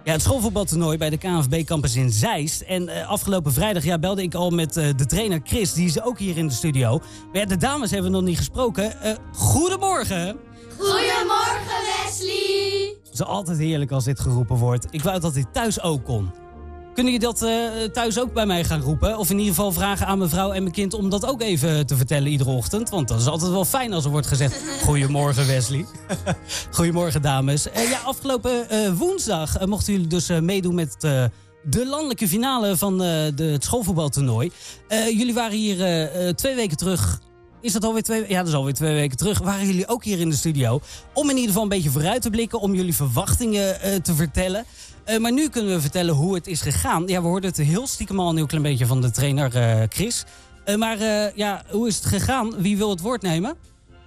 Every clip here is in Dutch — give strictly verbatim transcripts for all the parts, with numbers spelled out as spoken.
Ja, het schoolvoetbaltoernooi bij de K N V B-campus in Zeist. En uh, afgelopen vrijdag ja, belde ik al met uh, de trainer Chris. Die is ook hier in de studio. Maar ja, de dames hebben we nog niet gesproken. Uh, goedemorgen. Goedemorgen, Wesley. Het is altijd heerlijk als dit geroepen wordt. Ik wou dat dit thuis ook kon. Kunnen jullie dat uh, thuis ook bij mij gaan roepen? Of in ieder geval vragen aan mijn vrouw en mijn kind om dat ook even te vertellen iedere ochtend? Want dat is altijd wel fijn als er wordt gezegd... Goedemorgen, Wesley. Goedemorgen, dames. Uh, ja, afgelopen uh, woensdag uh, mochten jullie dus uh, meedoen met uh, de landelijke finale van uh, de, het schoolvoetbaltoernooi. Uh, jullie waren hier uh, uh, twee weken terug... Is dat alweer twee, ja, dat is alweer twee weken terug. Waren jullie ook hier in de studio? Om in ieder geval een beetje vooruit te blikken. Om jullie verwachtingen uh, te vertellen. Uh, maar nu kunnen we vertellen hoe het is gegaan. Ja, we hoorden het heel stiekem al een heel klein beetje van de trainer uh, Chris. Uh, maar uh, ja, hoe is het gegaan? Wie wil het woord nemen?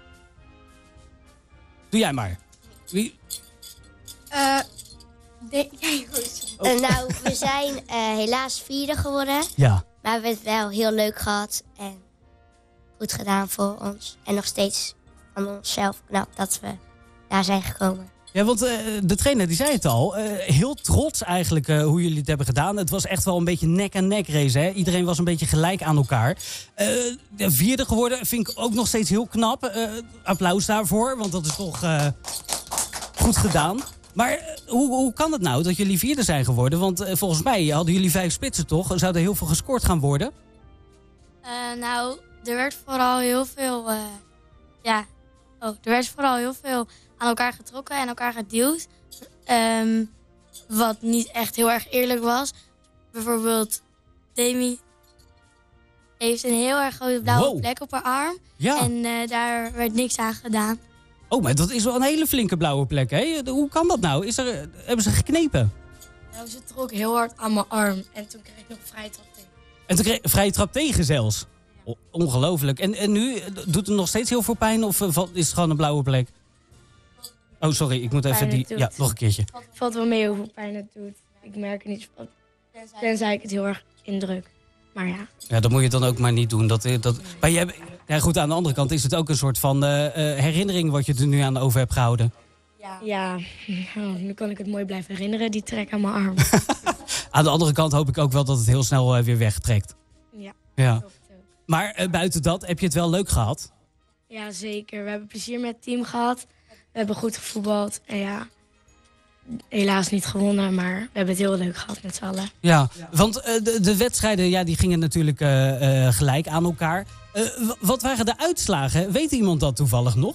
Doe jij maar. Wie? Uh, de, jij oh. uh, nou, we zijn uh, helaas vierde geworden. Ja. Maar we hebben het wel heel leuk gehad. En goed gedaan voor ons. En nog steeds van onszelf knap dat we daar zijn gekomen. Ja, want uh, de trainer die zei het al. Uh, heel trots eigenlijk uh, hoe jullie het hebben gedaan. Het was echt wel een beetje nek-aan-nek race. Hè? Iedereen was een beetje gelijk aan elkaar. Uh, vierde geworden vind ik ook nog steeds heel knap. Uh, applaus daarvoor, want dat is toch uh, goed gedaan. Maar uh, hoe, hoe kan het nou dat jullie vierde zijn geworden? Want uh, volgens mij hadden jullie vijf spitsen toch? Zou er heel veel gescoord gaan worden? Uh, nou, er werd vooral heel veel... Uh, ja, oh, er werd vooral heel veel... aan elkaar getrokken en elkaar geduwd. Um, wat niet echt heel erg eerlijk was. Bijvoorbeeld, Demi heeft een heel erg grote blauwe wow. plek op haar arm. Ja. En uh, daar werd niks aan gedaan. Oh, maar dat is wel een hele flinke blauwe plek, hè? Hoe kan dat nou? Is er, hebben ze geknepen? Nou, ze trok heel hard aan mijn arm. En toen kreeg ik nog vrije trap tegen. En toen kreeg vrije trap tegen zelfs? Ja. Ongelooflijk. En, en nu, doet het nog steeds heel veel pijn of is het gewoon een blauwe plek? Oh, sorry, ik moet even die... Ja, nog een keertje. Het valt wel mee hoeveel pijn het doet. Ik merk er niet van. Tenzij ik het heel erg indruk. Maar ja. Ja, dat moet je dan ook maar niet doen. Dat, dat... Maar jij... ja, goed, aan de andere kant is het ook een soort van uh, uh, herinnering wat je er nu aan over hebt gehouden. Ja, ja. Oh, nu kan ik het mooi blijven herinneren, die trek aan mijn arm. Aan de andere kant hoop ik ook wel dat het heel snel uh, weer wegtrekt. Ja. Ja. Maar uh, buiten dat, heb je het wel leuk gehad? Ja, zeker. We hebben plezier met het team gehad. We hebben goed gevoetbald en ja, helaas niet gewonnen, maar we hebben het heel leuk gehad met z'n allen. Ja, want uh, de, de wedstrijden ja, die gingen natuurlijk uh, uh, gelijk aan elkaar. Uh, wat waren de uitslagen? Weet iemand dat toevallig nog?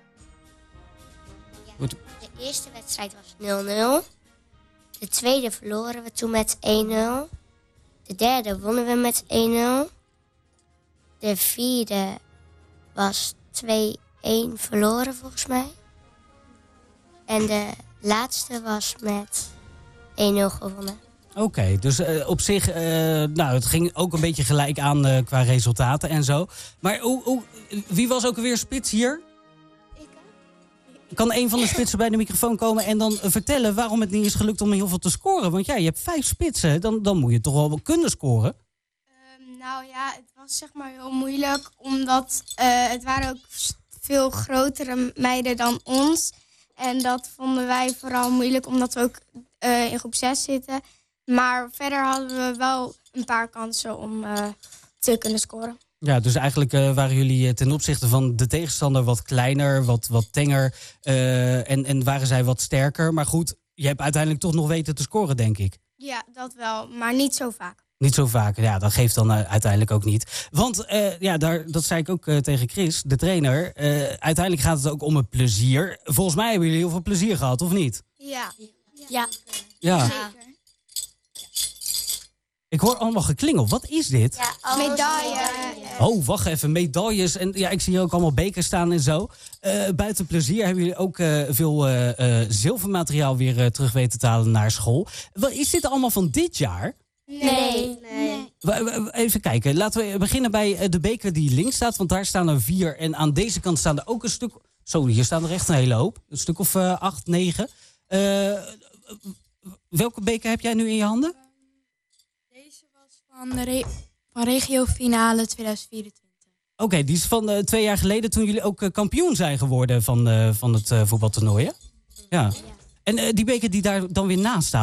Ja, de eerste wedstrijd was nul nul. De tweede verloren we toen met één nul. De derde wonnen we met één nul. De vierde was twee één verloren volgens mij. En de laatste was met één nul gewonnen. Oké, okay, dus uh, op zich, uh, nou, het ging ook een beetje gelijk aan uh, qua resultaten en zo. Maar hoe, hoe, wie was ook alweer spits hier? Ik. Kan een van de spitsen bij de microfoon komen en dan uh, vertellen waarom het niet is gelukt om heel veel te scoren? Want ja, je hebt vijf spitsen, dan, dan moet je toch wel kunnen scoren? Um, nou ja, het was zeg maar heel moeilijk, omdat uh, het waren ook veel grotere meiden dan ons. En dat vonden wij vooral moeilijk, omdat we ook uh, in groep zes zitten. Maar verder hadden we wel een paar kansen om uh, te kunnen scoren. Ja, dus eigenlijk uh, waren jullie ten opzichte van de tegenstander wat kleiner, wat, wat tenger. Uh, en, en waren zij wat sterker. Maar goed, je hebt uiteindelijk toch nog weten te scoren, denk ik. Ja, dat wel, maar niet zo vaak. Niet zo vaak, ja, dat geeft dan uh, uiteindelijk ook niet. Want, uh, ja, daar, dat zei ik ook uh, tegen Chris, de trainer. Uh, uiteindelijk gaat het ook om het plezier. Volgens mij hebben jullie heel veel plezier gehad, of niet? Ja. Ja. Ja. Zeker. Ik hoor allemaal geklingel. Wat is dit? Ja, medaille. Oh, wacht even, medailles. En ja, ik zie hier ook allemaal bekers staan en zo. Uh, buiten plezier hebben jullie ook uh, veel uh, uh, zilvermateriaal weer uh, terug weten te halen naar school. Wat, is dit allemaal van dit jaar? Nee. nee. Nee. Even kijken, laten we beginnen bij de beker die links staat. Want daar staan er vier en aan deze kant staan er ook een stuk... Zo, hier staan er echt een hele hoop. Een stuk of uh, acht, negen. Uh, welke beker heb jij nu in je handen? Deze was van de re- van regiofinale tweeduizend vierentwintig. Oké, okay, die is van uh, twee jaar geleden toen jullie ook uh, kampioen zijn geworden van, uh, van het uh, voetbaltoernooi, hè? Ja. En uh, die beker die daar dan weer naast staat...